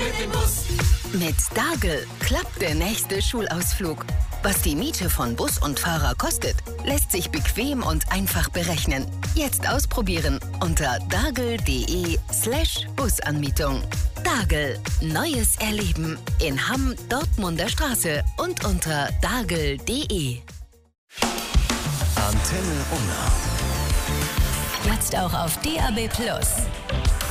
mit dem Bus. Mit Dagel klappt der nächste Schulausflug. Was die Miete von Bus und Fahrer kostet, lässt sich bequem und einfach berechnen. Jetzt ausprobieren unter dagel.de/Busanmietung. Dagel, neues Erleben in Hamm, Dortmunder Straße und unter dagel.de. Antenne Unna. Jetzt auch auf DAB+.